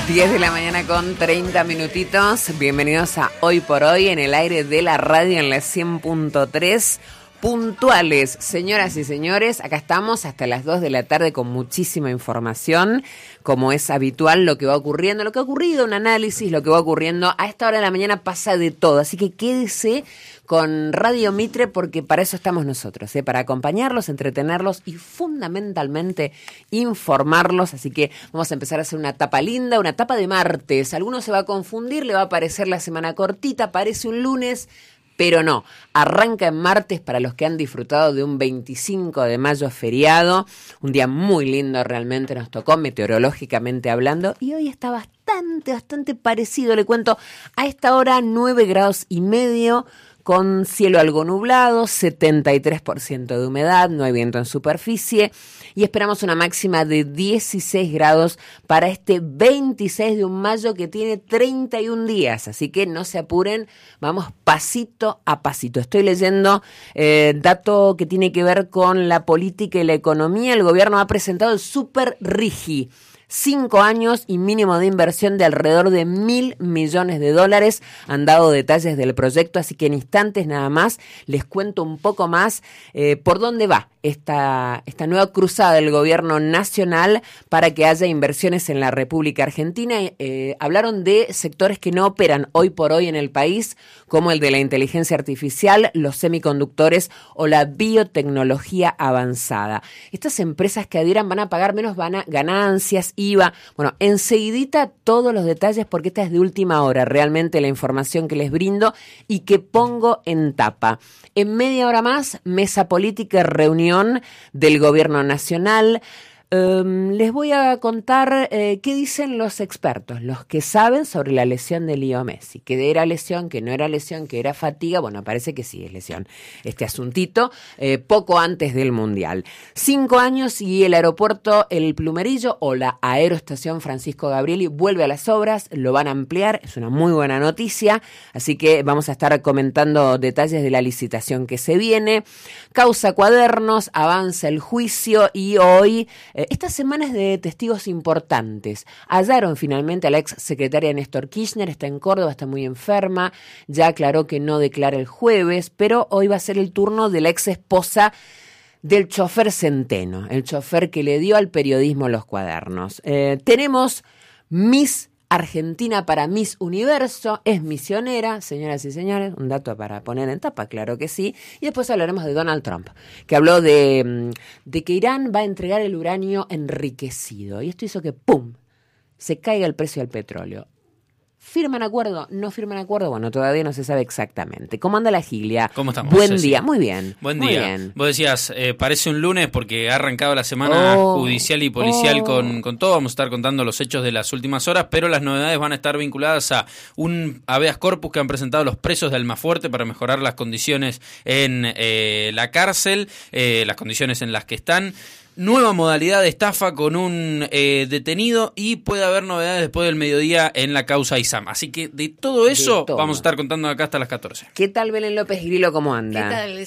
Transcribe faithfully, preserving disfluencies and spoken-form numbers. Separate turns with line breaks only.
diez de la mañana con treinta minutitos. Bienvenidos a Hoy por Hoy en el aire de la radio en la cien punto tres. Puntuales, señoras y señores, acá estamos hasta las dos de la tarde con muchísima información, como es habitual lo que va ocurriendo, lo que ha ocurrido, un análisis, lo que va ocurriendo. A esta hora de la mañana pasa de todo, así que quédese con Radio Mitre porque para eso estamos nosotros, ¿eh? Para acompañarlos, entretenerlos y fundamentalmente informarlos. Así que vamos a empezar a hacer una tapa linda, una tapa de martes. Alguno se va a confundir, le va a parecer la semana cortita, parece un lunes. Pero no, arranca en martes para los que han disfrutado de un veinticinco de mayo feriado, un día muy lindo realmente nos tocó meteorológicamente hablando y hoy está bastante, bastante parecido, le cuento, a esta hora nueve grados y medio, con cielo algo nublado, setenta y tres por ciento de humedad, no hay viento en superficie y esperamos una máxima de dieciséis grados para este veintiséis de un mayo que tiene treinta y un días, así que no se apuren, vamos pasito a pasito. Estoy leyendo eh, dato que tiene que ver con la política y la economía. El gobierno ha presentado el Super Rigi. Cinco años y mínimo de inversión de alrededor de mil millones de dólares. Han dado detalles del proyecto, así que en instantes nada más les cuento un poco más eh, por dónde va esta, esta nueva cruzada del gobierno nacional para que haya inversiones en la República Argentina. Eh, hablaron de sectores que no operan hoy por hoy en el país, como el de la inteligencia artificial, los semiconductores o la biotecnología avanzada. Estas empresas que adhieran van a pagar menos van a, ganancias, I V A. Bueno, enseguidita todos los detalles porque esta es de última hora, realmente la información que les brindo y que pongo en tapa. En media hora más, mesa política y reunión del gobierno nacional. Um, les voy a contar eh, qué dicen los expertos, los que saben sobre la lesión de Leo Messi, que era lesión, que no era lesión, que era fatiga. Bueno, parece que sí es lesión este asuntito, eh, poco antes del Mundial. Cinco años y el aeropuerto El Plumerillo o la Aeroestación Francisco Gabrieli vuelve a las obras, lo van a ampliar, es una muy buena noticia, así que vamos a estar comentando detalles de la licitación que se viene. Causa Cuadernos, avanza el juicio y hoy... Esta semana es de testigos importantes. Hallaron finalmente a la ex secretaria Néstor Kirchner, está en Córdoba, está muy enferma, ya aclaró que no declara el jueves, pero hoy va a ser el turno de la ex esposa del chofer Centeno, el chofer que le dio al periodismo los cuadernos. Eh, tenemos Miss Argentina para Miss Universo, es misionera, señoras y señores, un dato para poner en tapa, claro que sí, y después hablaremos de Donald Trump, que habló de, de que Irán va a entregar el uranio enriquecido, y esto hizo que, ¡pum!, se caiga el precio del petróleo. ¿Firman acuerdo? ¿No firman acuerdo? Bueno, todavía no se sabe exactamente. ¿Cómo anda la Gilia?
¿Cómo estamos?
Buen
Ceci?
día, muy bien.
Buen
muy
día.
Bien.
Vos decías, eh, parece un lunes porque ha arrancado la semana
oh,
judicial y policial
oh.
con, con todo. Vamos a estar contando los hechos de las últimas horas, pero las novedades van a estar vinculadas a un habeas corpus que han presentado los presos de Almafuerte para mejorar las condiciones en eh, la cárcel, eh, las condiciones en las que están. Nueva modalidad de estafa con un eh, detenido y puede haber novedades después del mediodía en la causa ISAM. Así que de todo eso
todo.
vamos a estar contando acá hasta las catorce.
¿Qué tal Belén López Grillo? ¿Cómo anda?
¿Qué tal?